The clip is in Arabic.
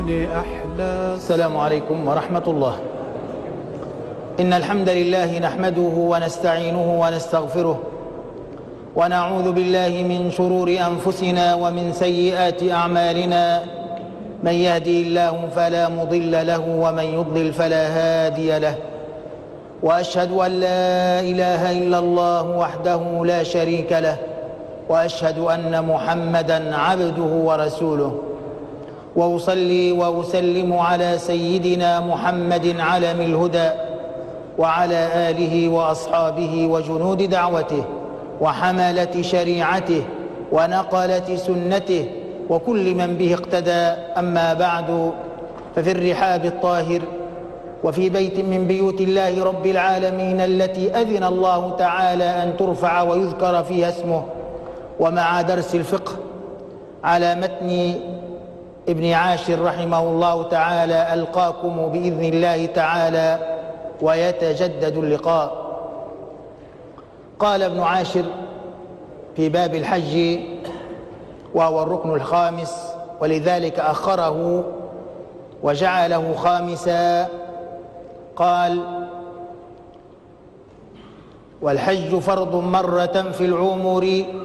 السلام عليكم ورحمة الله. إن الحمد لله نحمده ونستعينه ونستغفره ونعوذ بالله من شرور أنفسنا ومن سيئات أعمالنا. من يهدي الله فلا مضل له ومن يضلل فلا هادي له، وأشهد أن لا إله إلا الله وحده لا شريك له، وأشهد أن محمدًا عبده ورسوله، وأصلي وأسلم على سيدنا محمد علم الهدى وعلى آله وأصحابه وجنود دعوته وحملة شريعته ونقلة سنته وكل من به اقتدى. أما بعد، ففي الرحاب الطاهر وفي بيت من بيوت الله رب العالمين التي أذن الله تعالى أن ترفع ويذكر فيها اسمه، ومع درس الفقه على متن ابن عاشر رحمه الله تعالى، ألقاكم بإذن الله تعالى ويتجدد اللقاء. قال ابن عاشر في باب الحج، وهو الركن الخامس، ولذلك أخره وجعله خامسا، قال: والحج فرض مرة في العمر